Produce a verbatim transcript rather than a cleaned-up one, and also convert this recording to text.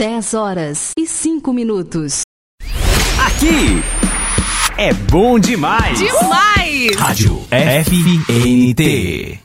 dez horas e cinco minutos. Aqui é bom demais. Demais! Rádio F N T.